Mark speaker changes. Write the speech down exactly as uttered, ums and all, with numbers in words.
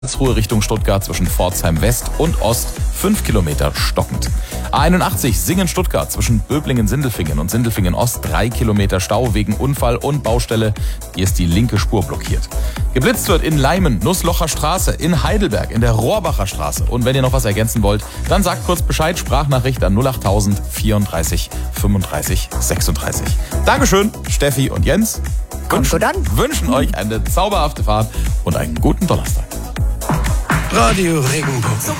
Speaker 1: Karlsruhe Richtung Stuttgart zwischen Pforzheim West und Ost fünf Kilometer stockend. A einundachtzig Singen-Stuttgart zwischen Böblingen-Sindelfingen und Sindelfingen-Ost drei Kilometer Stau wegen Unfall und Baustelle. Hier ist die linke Spur blockiert. Geblitzt wird in Leimen, Nusslocher Straße, in Heidelberg, in der Rohrbacher Straße. Und wenn ihr noch was ergänzen wollt, dann sagt kurz Bescheid, Sprachnachricht an null acht tausend vierunddreißig fünfunddreißig sechsunddreißig. Dankeschön, Steffi und Jens.
Speaker 2: Kommt gut an.
Speaker 1: Wünschen euch eine zauberhafte Fahrt und einen guten Donnerstag.
Speaker 3: Radio Regenbogen.